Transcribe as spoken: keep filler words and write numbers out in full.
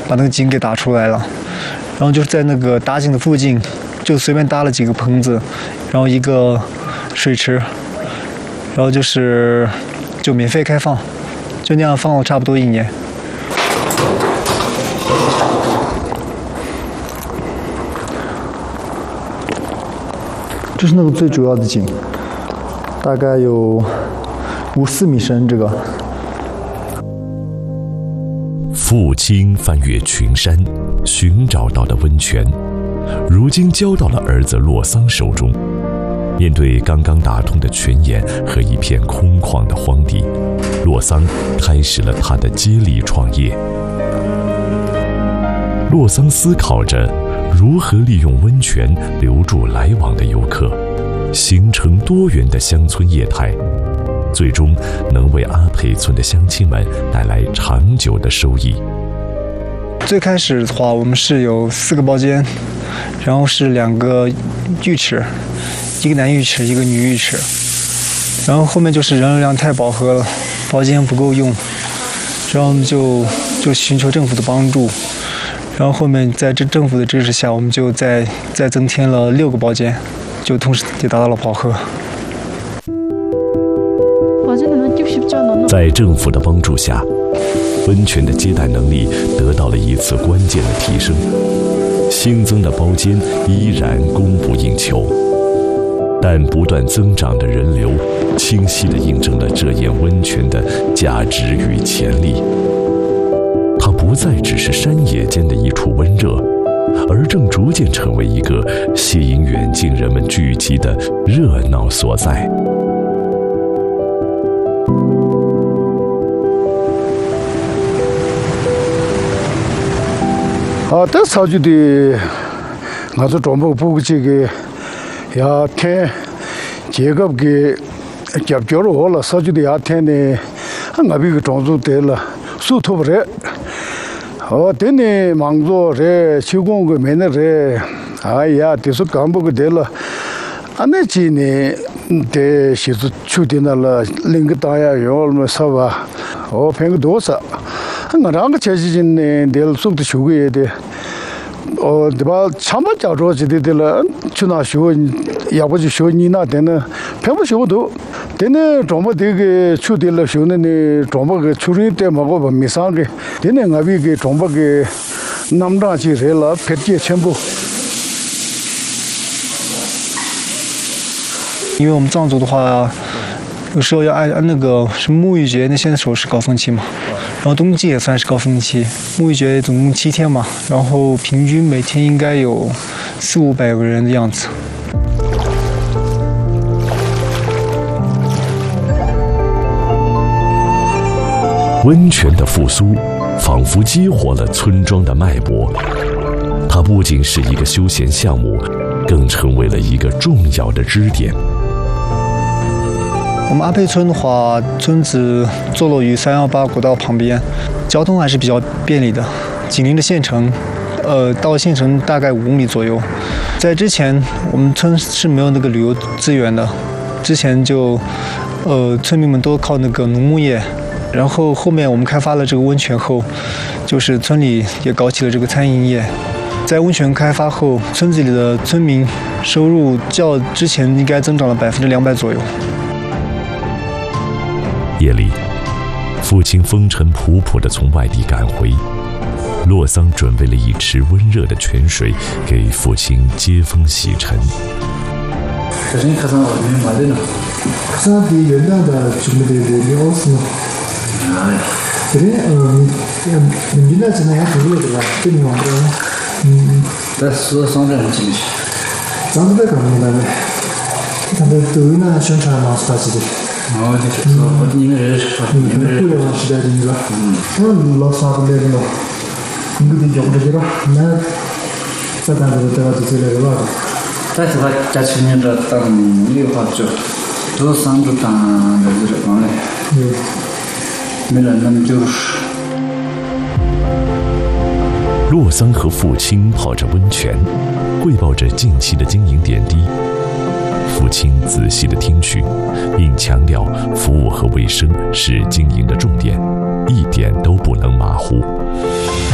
把那个井给打出来了。然后就是在那个打井的附近，就随便搭了几个棚子，然后一个水池，然后就是就免费开放，就那样放了差不多一年。这是那个最主要的井，大概有五四米深。这个父亲翻越群山，寻找到的温泉，如今交到了儿子洛桑手中。面对刚刚打通的泉眼和一片空旷的荒地，洛桑开始了他的接力创业。洛桑思考着如何利用温泉留住来往的游客，形成多元的乡村业态，最终能为阿沛村的乡亲们带来长久的收益。 最开始的话，我们是有四个包间，然后是两个浴池，一个男浴池，一个女浴池。然后后面就是人流量太饱和了，包间不够用，然后我们就就寻求政府的帮助。然后后面在这政府的支持下，我们就再再增添了六个包间，就同时也达到了饱和。 在政府的帮助下，温泉的接待能力得到了一次关键的提升，新增的包间依然供不应求。但不断增长的人流，清晰地印证了这眼温泉的价值与潜力。它不再只是山野间的一处温热，而正逐渐成为一个吸引远近人们聚集的热闹所在。 啊，这草就的，俺说专门补这个，要天这个给夹脚了好了，草就的要天呢，俺那边个种子得了，树头不热。哦，等你忙着这秋光个没那这，哎呀，就是干部个得了，啊那几年得写出秋天那了，另个大呀用么啥吧，哦，骗个多少，我两个前几年呢得了送的秋个也得，哦，对吧？长把家着就得得了，去哪学，要不就学你那点呢，骗不学不多。等呢，装不这个秋天了，学那呢，装不个秋天点嘛，我把没上个。等呢，我比个装不个南站去热了，拍点全部。 因为我们藏族的话，有时候要按按那个什么沐浴节那些时候是高峰期嘛，然后冬季也算是高峰期。沐浴节总共七天嘛，然后平均每天应该有四五百个人的样子。 温泉的复苏，仿佛激活了村庄的脉搏。它不仅是一个休闲项目，更成为了一个重要的支点。 我们阿沛村的话，村子坐落于三一八国道旁边，交通还是比较便利的，紧邻着县城，呃，到县城大概五公里左右。在之前，我们村是没有那个旅游资源的，之前就，呃，村民们都靠那个农牧业。然后后面我们开发了这个温泉后，就是村里也搞起了这个餐饮业。在温泉开发后，村子里的村民收入较之前应该增长了百分之两百左右。 夜里，父亲风尘仆仆地从外地赶回，洛桑准备了一池温热的泉水给父亲接风洗尘。 可是你看上我们买的呢？ 看上的原来的准备的的奥斯。그래? 어, 민주나 전에 그거 그거 되는 거 같아요. 음. 그래서 선전을 지내시. 장부에 가는 거네. 근데 또이나宣传 마스터지. 어, 그래서 어디님을 님을 시대인가. 음, 로사도 내는 거. 이거 좀 저기로 나 사단으로 들어가서 들어가. 그래서 자신을 어떤 이유 봤죠. 또 상주탄 그래서 오늘. 예. 洛桑和父亲泡着温泉，汇报着近期的经营点滴。父亲仔细地听取，并强调服务和卫生是经营的重点，一点都不能马虎。